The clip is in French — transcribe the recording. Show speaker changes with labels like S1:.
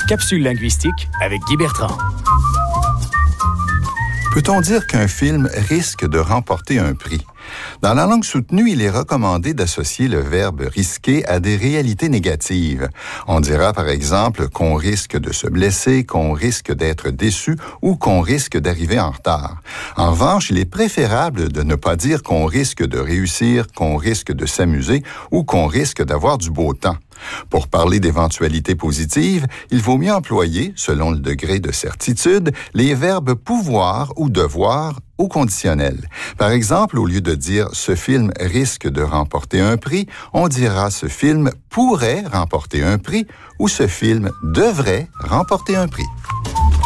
S1: Capsule linguistique avec Guy Bertrand.
S2: Peut-on dire qu'un film risque de remporter un prix? Dans la langue soutenue, il est recommandé d'associer le verbe « risquer » à des réalités négatives. On dira par exemple qu'on risque de se blesser, qu'on risque d'être déçu ou qu'on risque d'arriver en retard. En revanche, il est préférable de ne pas dire qu'on risque de réussir, qu'on risque de s'amuser ou qu'on risque d'avoir du beau temps. Pour parler d'éventualités positives, il vaut mieux employer, selon le degré de certitude, les verbes pouvoir ou devoir au conditionnel. Par exemple, au lieu de dire « ce film risque de remporter un prix », on dira « ce film pourrait remporter un prix » ou « ce film devrait remporter un prix ».